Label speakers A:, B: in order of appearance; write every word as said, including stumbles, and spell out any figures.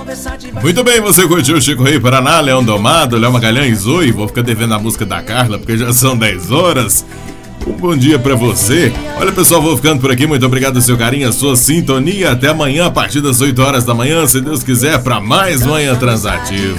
A: Muito bem, você curtiu Chico Rei, Paraná, Leão Domado, Léo Magalhães, oi, vou ficar devendo a música da Carla, porque já são dez horas. Um bom dia pra você. Olha, pessoal, vou ficando por aqui. Muito obrigado pelo seu carinho, a sua sintonia. Até amanhã, a partir das oito horas da manhã, se Deus quiser, pra mais Manhã Transativa.